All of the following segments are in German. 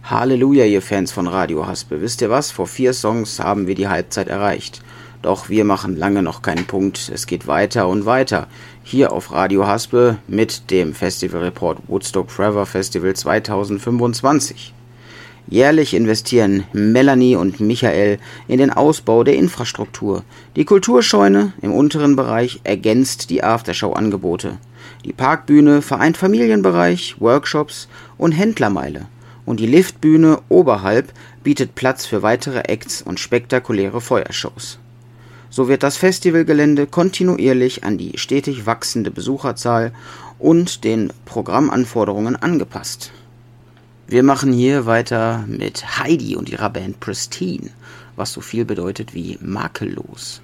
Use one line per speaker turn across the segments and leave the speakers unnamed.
Halleluja, ihr Fans von Radio Haspe. Wisst ihr was? Vor 4 Songs haben wir die Halbzeit erreicht. Doch wir machen lange noch keinen Punkt. Es geht weiter und weiter. Hier auf Radio Haspe mit dem Festival Report Woodstock Forever Festival 2025. Jährlich investieren Melanie und Michael in den Ausbau der Infrastruktur. Die Kulturscheune im unteren Bereich ergänzt die Aftershow-Angebote. Die Parkbühne vereint Familienbereich, Workshops und Händlermeile. Und die Liftbühne oberhalb bietet Platz für weitere Acts und spektakuläre Feuershows. So wird das Festivalgelände kontinuierlich an die stetig wachsende Besucherzahl und den Programmanforderungen angepasst. Wir machen hier weiter mit Heidi und ihrer Band Pristine, was so viel bedeutet wie makellos.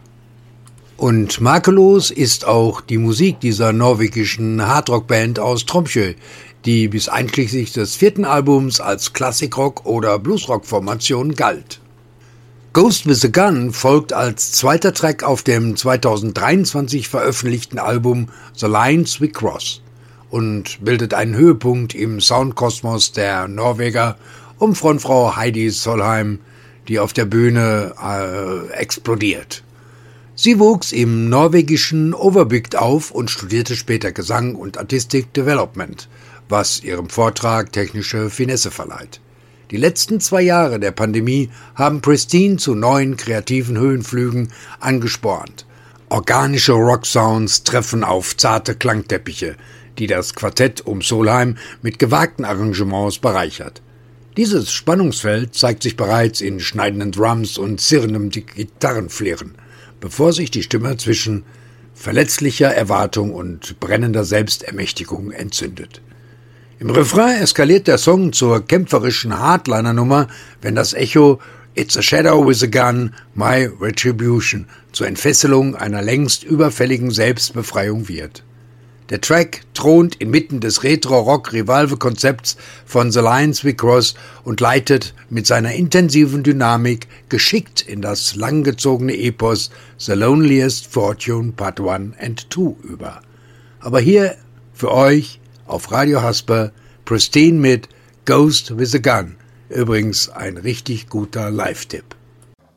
Und makellos ist auch die Musik dieser norwegischen Hardrock-Band aus Tromsø, die bis einschließlich des 4. Albums als Klassikrock- oder Bluesrock-Formation galt. Ghost with a Gun folgt als zweiter Track auf dem 2023 veröffentlichten Album The Lines We Cross und bildet einen Höhepunkt im Soundkosmos der Norweger um Frontfrau Heidi Solheim, die auf der Bühne explodiert. Sie wuchs im norwegischen Overbygd auf und studierte später Gesang und Artistic Development, was ihrem Vortrag technische Finesse verleiht. Die letzten 2 Jahre der Pandemie haben Pristine zu neuen kreativen Höhenflügen angespornt. Organische Rocksounds treffen auf zarte Klangteppiche, die das Quartett um Solheim mit gewagten Arrangements bereichert. Dieses Spannungsfeld zeigt sich bereits in schneidenden Drums und zirrendem Gitarrenflirren, bevor sich die Stimme zwischen verletzlicher Erwartung und brennender Selbstermächtigung entzündet. Im Refrain eskaliert der Song zur kämpferischen Hardliner-Nummer, wenn das Echo "It's a shadow with a gun, my retribution" zur Entfesselung einer längst überfälligen Selbstbefreiung wird. Der Track thront inmitten des Retro-Rock-Revival-Konzepts von The Lines We Cross und leitet mit seiner intensiven Dynamik geschickt in das langgezogene Epos The Loneliest Fortune Part 1 and 2 über. Aber hier für euch auf Radio Haspe Pristine mit Ghost with a Gun. Übrigens ein richtig guter Live-Tipp.